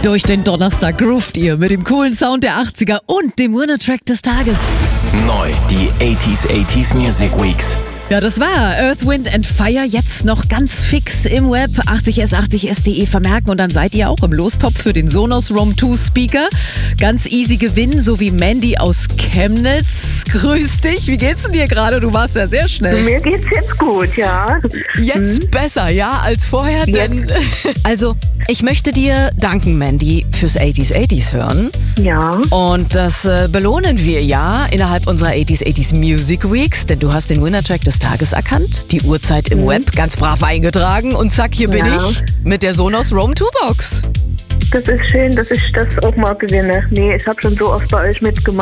Durch den Donnerstag groovt ihr mit dem coolen Sound der 80er und dem Winner-Track des Tages. Neu, die 80s Music Weeks. Ja, das war Earth, Wind and Fire. Jetzt noch ganz fix im Web 80s80s.de vermerken und dann seid ihr auch im Lostopf für den Sonos Roam 2 Speaker. Ganz easy gewinnen, so wie Mandy aus Chemnitz. Grüß dich, wie geht's denn dir gerade? Du warst ja sehr schnell. Mir geht's jetzt gut, ja. Jetzt besser, ja, als vorher, denn... Also, ich möchte dir danken, Mandy, fürs 80s hören. Ja. Und das belohnen wir ja innerhalb unserer 80s Music Weeks, denn du hast den Winner-Track des Tages erkannt, die Uhrzeit im Web ganz brav eingetragen und zack, hier bin ich mit der Sonos Roam 2 Box. Das ist schön, dass ich das auch mal gewinne. Nee, ich habe schon so oft bei euch mitgemacht.